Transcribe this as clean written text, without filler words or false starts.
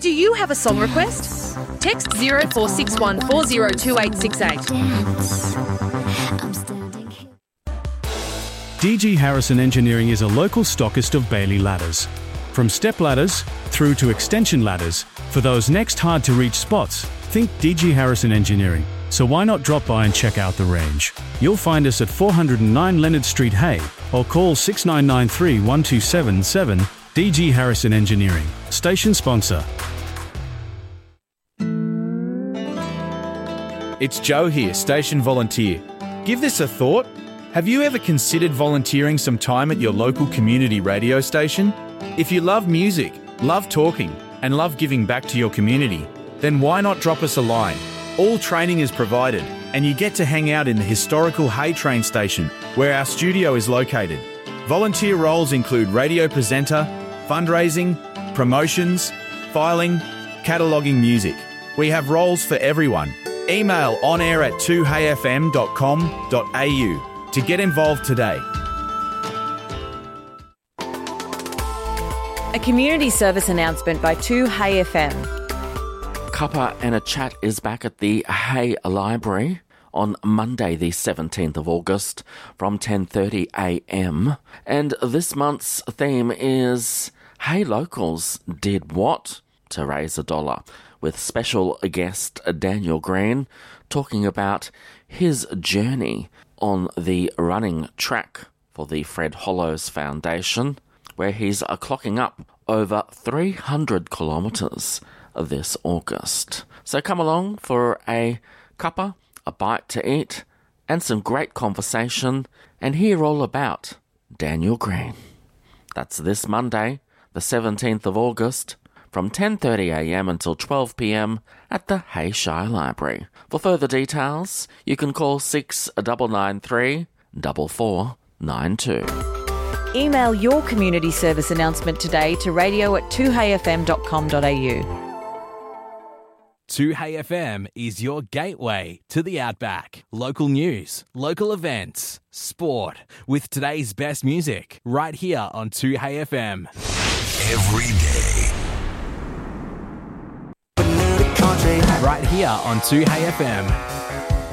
Do you have a song request? Text 0461 402868. DG Harrison Engineering is a local stockist of Bailey ladders. From step ladders through to extension ladders, for those next hard-to-reach spots, think DG Harrison Engineering. So why not drop by and check out the range? You'll find us at 409 Leonard Street, Hay, or call 6993 1277. DG Harrison Engineering, station sponsor. It's Joe here, station volunteer. Give this a thought. Have you ever considered volunteering some time at your local community radio station? If you love music, love talking, and love giving back to your community, then why not drop us a line? All training is provided, and you get to hang out in the historical Hay train station, where our studio is located. Volunteer roles include radio presenter, fundraising, promotions, filing, cataloguing music. We have roles for everyone. Email onair@2hayfm.com.au to get involved today. A community service announcement by 2Hay FM. Cuppa and a Chat is back at the Hay Library on Monday the 17th of August from 10:30 a.m. And this month's theme is Hay Locals Did What to Raise $1, with special guest Daniel Green talking about his journey on the running track for the Fred Hollows Foundation, where he's clocking up over 300 kilometres this August. So come along for a cuppa, a bite to eat, and some great conversation, and hear all about Daniel Green. That's this Monday, the 17th of August, from 10:30 a.m. until 12 p.m. at the Hay Shire Library. For further details, you can call 6993 4492. Email your community service announcement today to radio@2hayfm.com.au. 2Hay FM is your gateway to the Outback. Local news, local events, sport, with today's best music, right here on 2Hay FM. Every day. Right here on 2Hay FM.